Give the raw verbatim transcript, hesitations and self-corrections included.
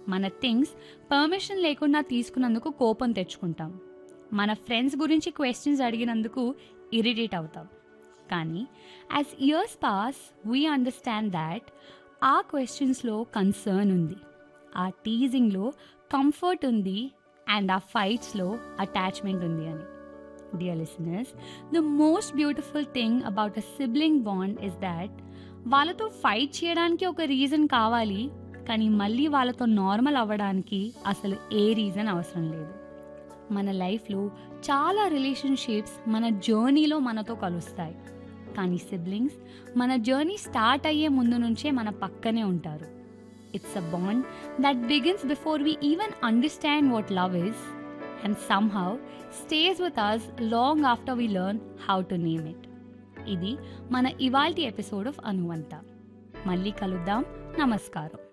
మన things permission లేకుండా తీసుకున్నందుకు కోపం తెచ్చుకుంటాం. మన ఫ్రెండ్స్ గురించి క్వశ్చన్స్ అడిగినందుకు ఇరిటేట్ అవుతాం. కానీ as years pass we understand that ఆ క్వశ్చన్స్లో కన్సర్న్ ఉంది, ఆ టీజింగ్లో కంఫర్ట్ ఉంది, అండ్ ఆ ఫైట్స్లో అటాచ్మెంట్ ఉంది అని. Dear listeners, the most beautiful thing about a sibling bond is that వాళ్ళతో ఫైట్ చేయడానికి ఒక రీజన్ కావాలి, కానీ మళ్ళీ వాళ్ళతో నార్మల్ అవ్వడానికి అసలు ఏ రీజన్ అవసరం లేదు. మన లైఫ్లో చాలా రిలేషన్షిప్స్ మన జర్నీలో మనతో కలుస్తాయి, కానీ సిబ్లింగ్స్ మన జర్నీ స్టార్ట్ అయ్యే ముందు నుంచే మన పక్కనే ఉంటారు. It's a bond that begins before we even understand what love is and somehow stays with us long after we learn how to name it. ఇది మన ఇవాల్టి ఎపిసోడ్ ఆఫ్ అనువంత. మళ్ళీ కలుద్దాం. నమస్కారం.